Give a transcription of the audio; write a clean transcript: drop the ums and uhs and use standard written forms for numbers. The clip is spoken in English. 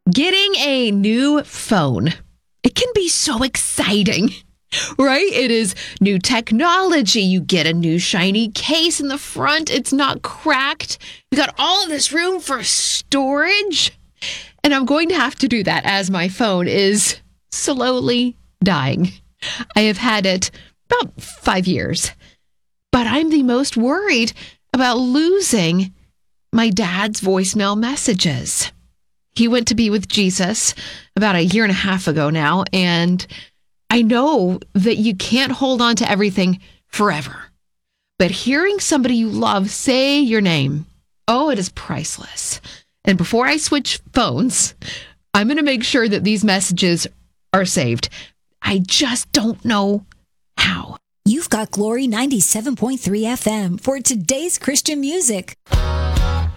Getting a new phone, it can be so exciting, right? It is new technology. You get a new shiny case in the front. It's not cracked. You got all of this room for storage. And I'm going to have to do that as my phone is slowly dying. I have had it about 5 years, but I'm the most worried about losing my dad's voicemail messages. He went to be with Jesus about a year and a half ago now, and I know that you can't hold on to everything forever. But hearing somebody you love say your name, oh, it is priceless. And before I switch phones, I'm going to make sure that these messages are saved. I just don't know how. You've got Glory 97.3 FM for today's Christian music.